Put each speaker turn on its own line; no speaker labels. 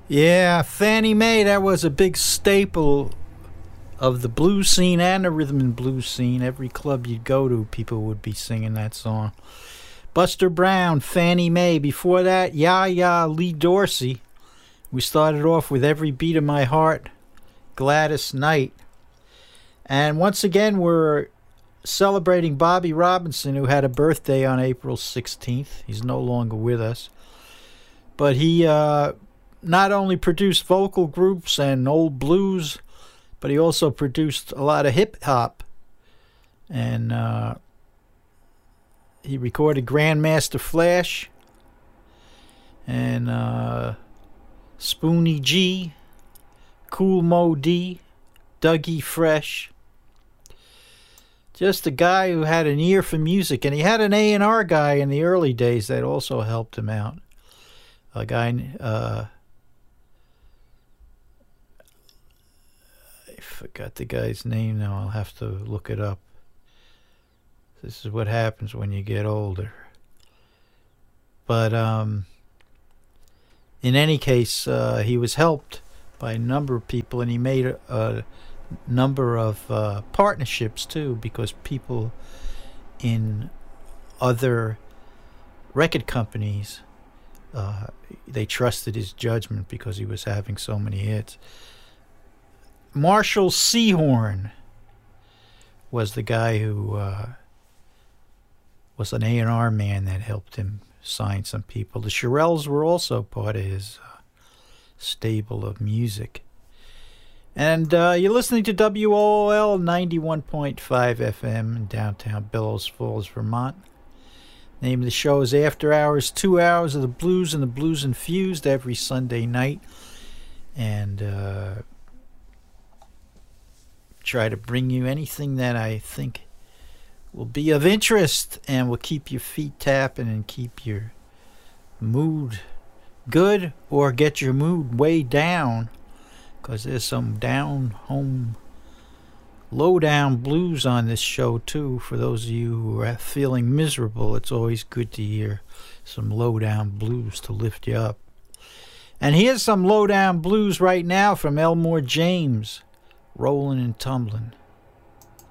Yeah, Fannie Mae, that was a big staple of the blues scene and the rhythm and blues scene. Every club you'd go to, people would be singing that song. Buster Brown, Fannie Mae. Before that, Ya Lee Dorsey. We started off with Every Beat of My Heart, Gladys Knight. And once again, we're celebrating Bobby Robinson, who had a birthday on April 16th. He's no longer with us. But he not only produced vocal groups and old blues, but he also produced a lot of hip-hop. And he recorded Grandmaster Flash and Spoonie G, Cool Mo D, Dougie Fresh. Just a guy who had an ear for music, and he had an A&R guy in the early days that also helped him out. A guy, I forgot the guy's name now. I'll have to look it up. This is what happens when you get older. But in any case, he was helped by a number of people, and he made a number of partnerships too, because people in other record companies, they trusted his judgment because he was having so many hits. Marshall Sehorn was the guy who was an A&R man that helped him sign some people. The Shirelles were also part of his stable of music. And you're listening to WOL 91.5 FM in downtown Bellows Falls, Vermont. Name of the show is After Hours, 2 hours of the blues and the blues infused every Sunday night. And try to bring you anything that I think will be of interest and will keep your feet tapping and keep your mood good, or get your mood way down, because there's some down home, low down blues on this show too. For those of you who are feeling miserable, it's always good to hear some low down blues to lift you up. And here's some low down blues right now from Elmore James, Rolling and Tumbling.